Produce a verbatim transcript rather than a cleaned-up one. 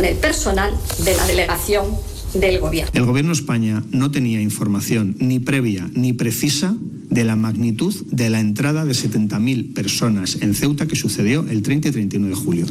el personal de la delegación del Gobierno. El Gobierno de España no tenía información ni previa ni precisa de la magnitud de la entrada de setenta mil personas en Ceuta que sucedió el treinta y treinta y uno de julio.